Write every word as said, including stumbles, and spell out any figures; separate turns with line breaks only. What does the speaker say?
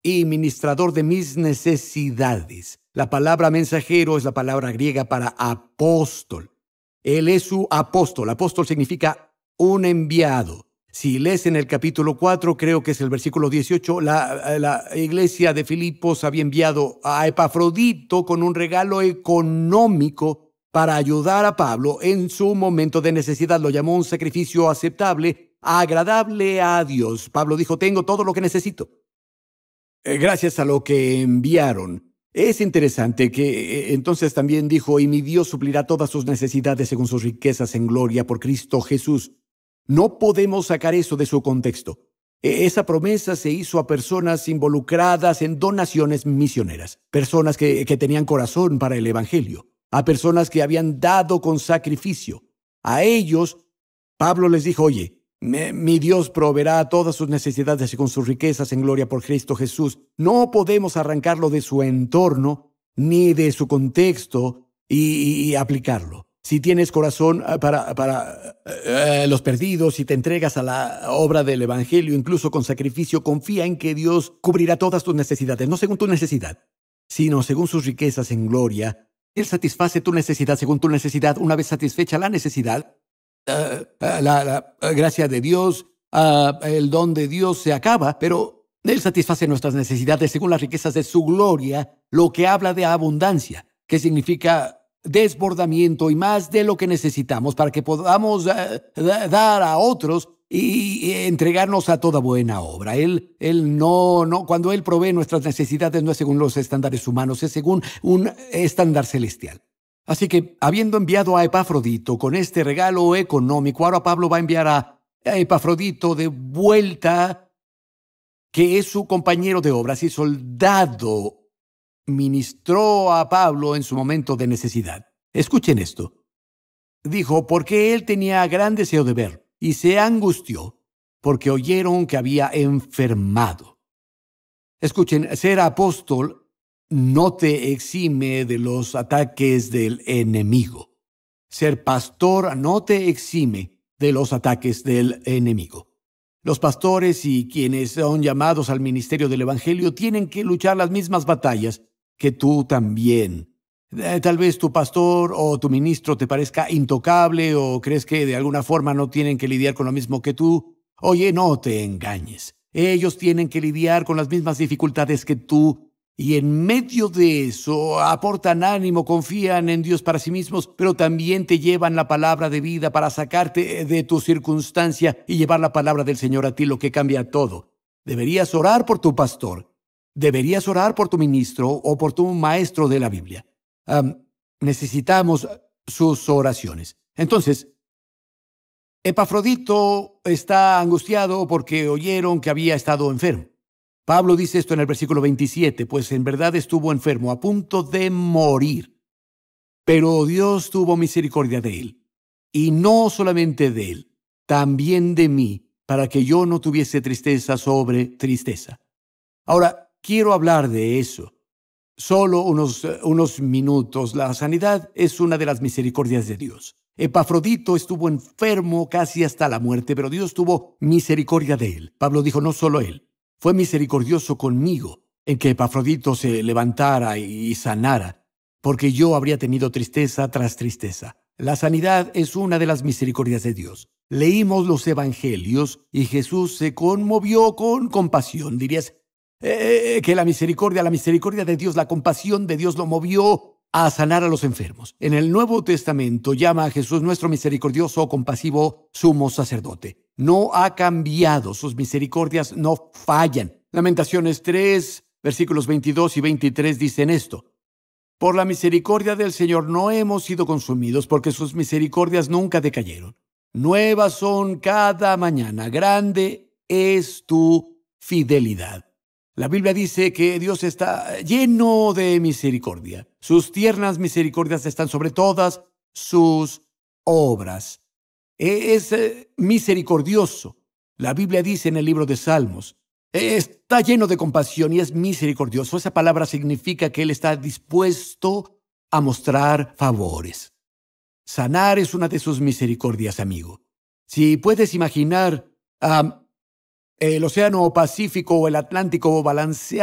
y ministrador de mis necesidades. La palabra mensajero es la palabra griega para apóstol. Él es su apóstol. Apóstol significa un enviado. Si lees en el capítulo cuatro, creo que es el versículo dieciocho, la, la iglesia de Filipos había enviado a Epafrodito con un regalo económico para ayudar a Pablo en su momento de necesidad. Lo llamó un sacrificio aceptable, agradable a Dios. Pablo dijo, tengo todo lo que necesito. Eh, gracias a lo que enviaron. Es interesante que eh, entonces también dijo, y mi Dios suplirá todas sus necesidades según sus riquezas en gloria por Cristo Jesús. No podemos sacar eso de su contexto. Esa promesa se hizo a personas involucradas en donaciones misioneras, personas que, que tenían corazón para el Evangelio, a personas que habían dado con sacrificio. A ellos, Pablo les dijo, oye, me, mi Dios proveerá todas sus necesidades según sus riquezas en gloria por Cristo Jesús. No podemos arrancarlo de su entorno ni de su contexto y, y, y aplicarlo. Si tienes corazón para, para eh, los perdidos, si te entregas a la obra del Evangelio, incluso con sacrificio, confía en que Dios cubrirá todas tus necesidades, no según tu necesidad, sino según sus riquezas en gloria. Él satisface tu necesidad según tu necesidad. Una vez satisfecha la necesidad, uh, uh, la, la uh, gracia de Dios, uh, el don de Dios se acaba, pero Él satisface nuestras necesidades según las riquezas de su gloria, lo que habla de abundancia, que significa desbordamiento y más de lo que necesitamos para que podamos uh, dar a otros y, y entregarnos a toda buena obra. Él, él no, no, cuando Él provee nuestras necesidades no es según los estándares humanos, es según un estándar celestial. Así que, habiendo enviado a Epafrodito con este regalo económico, ahora Pablo va a enviar a, a Epafrodito de vuelta, que es su compañero de obras y soldado. Ministró a Pablo en su momento de necesidad. Escuchen esto. Dijo, porque él tenía gran deseo de ver, y se angustió, porque oyeron que había enfermado. Escuchen, ser apóstol no te exime de los ataques del enemigo. Ser pastor no te exime de los ataques del enemigo. Los pastores y quienes son llamados al ministerio del Evangelio tienen que luchar las mismas batallas que tú también. Eh, tal vez tu pastor o tu ministro te parezca intocable o crees que de alguna forma no tienen que lidiar con lo mismo que tú. Oye, no te engañes. Ellos tienen que lidiar con las mismas dificultades que tú y en medio de eso aportan ánimo, confían en Dios para sí mismos, pero también te llevan la palabra de vida para sacarte de tu circunstancia y llevar la palabra del Señor a ti, lo que cambia todo. Deberías orar por tu pastor. Deberías orar por tu ministro o por tu maestro de la Biblia. Um, necesitamos sus oraciones. Entonces, Epafrodito está angustiado porque oyeron que había estado enfermo. Pablo dice esto en el versículo veintisiete, pues en verdad estuvo enfermo, a punto de morir. Pero Dios tuvo misericordia de él. Y no solamente de él, también de mí, para que yo no tuviese tristeza sobre tristeza. Ahora, quiero hablar de eso. Solo unos, unos minutos. La sanidad es una de las misericordias de Dios. Epafrodito estuvo enfermo casi hasta la muerte, pero Dios tuvo misericordia de él. Pablo dijo, no solo él, fue misericordioso conmigo en que Epafrodito se levantara y sanara, porque yo habría tenido tristeza tras tristeza. La sanidad es una de las misericordias de Dios. Leímos los evangelios y Jesús se conmovió con compasión. Dirías, Eh, que la misericordia, la misericordia de Dios, la compasión de Dios lo movió a sanar a los enfermos. En el Nuevo Testamento llama a Jesús nuestro misericordioso, compasivo sumo sacerdote. No ha cambiado, sus misericordias no fallan. Lamentaciones tres, versículos veintidós y veintitrés dicen esto. Por la misericordia del Señor no hemos sido consumidos, porque sus misericordias nunca decayeron. Nuevas son cada mañana, grande es tu fidelidad. La Biblia dice que Dios está lleno de misericordia. Sus tiernas misericordias están sobre todas sus obras. Es misericordioso. La Biblia dice en el libro de Salmos, está lleno de compasión y es misericordioso. Esa palabra significa que Él está dispuesto a mostrar favores. Sanar es una de sus misericordias, amigo. Si puedes imaginar um, el Océano Pacífico o el Atlántico balanceado,